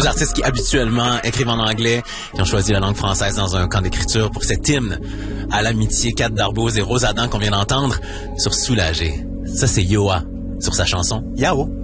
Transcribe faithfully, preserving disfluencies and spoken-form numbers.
Deux artistes qui habituellement écrivent en anglais, qui ont choisi la langue française dans un camp d'écriture pour cet hymne à l'amitié. Kat Darboz et Rose Adam qu'on vient d'entendre sur Soulagé. Ça, c'est Yoa sur sa chanson Yao.